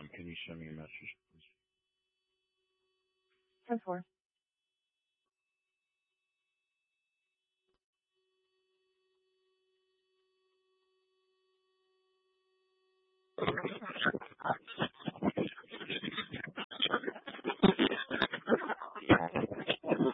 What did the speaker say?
Can you show me a message, please? 10-4.